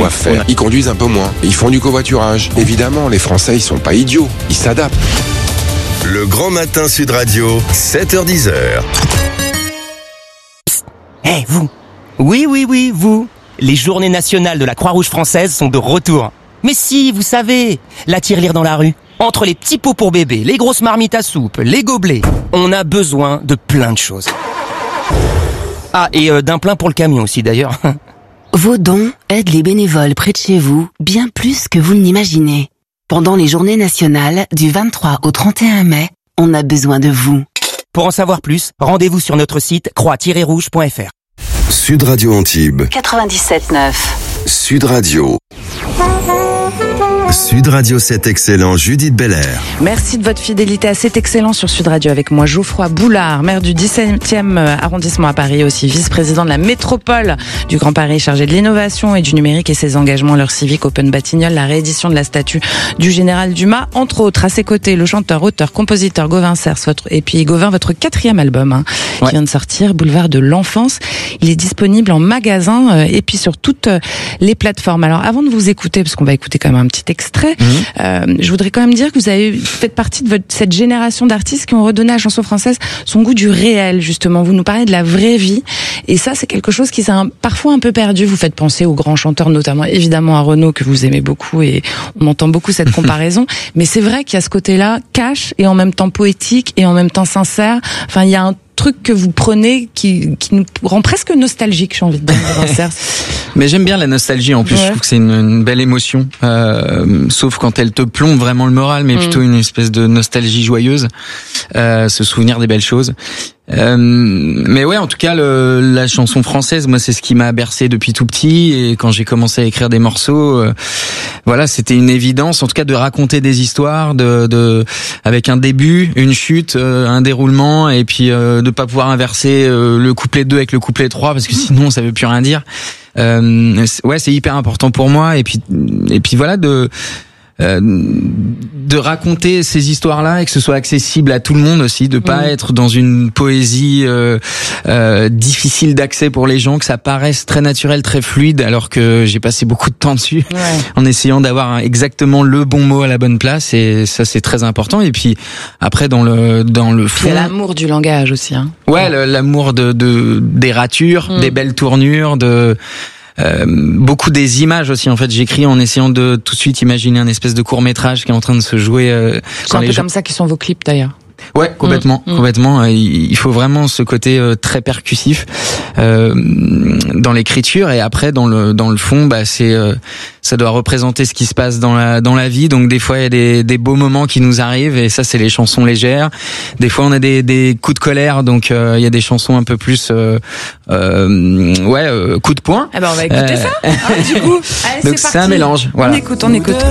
doivent faire. Ils conduisent un peu moins. Ils font du covoiturage. Évidemment, les Français, ils sont pas idiots. Ils s'adaptent. Le Grand Matin Sud Radio, 7h-10h. Hé, vous. Oui, vous. Les journées nationales de la Croix-Rouge française sont de retour. Mais si, vous savez, la tirelire dans la rue. Entre les petits pots pour bébé, les grosses marmites à soupe, les gobelets, on a besoin de plein de choses. Ah, et d'un plein pour le camion aussi d'ailleurs. Vos dons aident les bénévoles près de chez vous bien plus que vous ne l'imaginez. Pendant les journées nationales du 23 au 31 mai, on a besoin de vous. Pour en savoir plus, rendez-vous sur notre site croix-rouge.fr. Sud Radio Antibes. 97.9. Sud Radio. Sud Radio 7 Excellent, Judith Belair. Merci de votre fidélité à cet excellent sur Sud Radio avec moi, Geoffroy Boulard, maire du 17e arrondissement à Paris, aussi vice-président de la métropole du Grand Paris, chargé de l'innovation et du numérique et ses engagements, leur civique Open Batignolles, la réédition de la statue du général Dumas, entre autres. À ses côtés, le chanteur, auteur, compositeur Gauvin Cers, et puis Gauvin, votre 4e album, qui vient de sortir, Boulevard de l'Enfance. Il est disponible en magasin et puis sur toutes les plateformes. Alors, avant de vous écouter, parce qu'on va écouter quand même un petit extrait, je voudrais quand même dire que vous avez fait partie de cette génération d'artistes qui ont redonné à la chanson française son goût du réel, justement. Vous nous parlez de la vraie vie, et ça, c'est quelque chose qui s'est parfois un peu perdu. Vous faites penser aux grands chanteurs, notamment évidemment à Renaud, que vous aimez beaucoup, et on entend beaucoup cette comparaison. Mais c'est vrai qu'il y a ce côté-là, cash, et en même temps poétique, et en même temps sincère. Enfin, il y a un truc que vous prenez qui nous rend presque nostalgique, j'ai envie de dire. Mais j'aime bien la nostalgie, en plus. Je trouve que c'est une belle émotion, sauf quand elle te plombe vraiment le moral, mais plutôt une espèce de nostalgie joyeuse, se souvenir des belles choses. Mais ouais, en tout cas, la chanson française, moi, c'est ce qui m'a bercé depuis tout petit, et quand j'ai commencé à écrire des morceaux, voilà, c'était une évidence, en tout cas, de raconter des histoires, avec un début, une chute, un déroulement, et puis de pas pouvoir inverser le couplet 2 avec le couplet 3, parce que sinon, ça veut plus rien dire. Ouais, c'est hyper important pour moi, et puis voilà, de raconter ces histoires-là et que ce soit accessible à tout le monde aussi, de pas être dans une poésie difficile d'accès pour les gens, que ça paraisse très naturel, très fluide, alors que j'ai passé beaucoup de temps dessus en essayant d'avoir exactement le bon mot à la bonne place, et ça, c'est très important. Et puis après, dans le fond, il y a l'amour du langage aussi, hein. Ouais, l'amour des ratures, des belles tournures, beaucoup des images aussi. En fait, j'écris en essayant de tout de suite imaginer un espèce de court-métrage qui est en train de se jouer. C'est un peu comme ça qu'ils sont vos clips d'ailleurs. Ouais, complètement. Il faut vraiment ce côté très percussif dans l'écriture, et après dans le fond, ça doit représenter ce qui se passe dans la vie. Donc des fois il y a des beaux moments qui nous arrivent, et ça, c'est les chansons légères. Des fois on a des coups de colère, donc il y a des chansons un peu plus coups de poing. Ah ben on va écouter ça. Du coup, allez, donc c'est c'est un mélange. Voilà. On écoute.